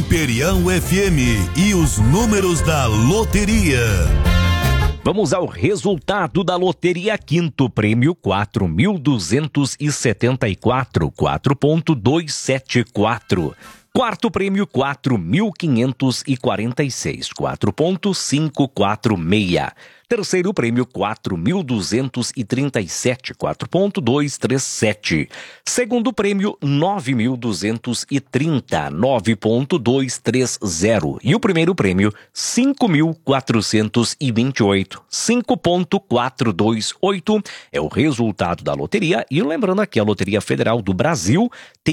Imperial FM e os números da loteria. Vamos ao resultado da loteria. Quinto prêmio, 4.274, 4.274. Quarto prêmio, 4.546, 4.546. Terceiro prêmio, 4.237, 4.237. Segundo prêmio, 9.230, 9.230. E o primeiro prêmio, 5.428, 5.428. É o resultado da loteria. E lembrando aqui, a Loteria Federal do Brasil tem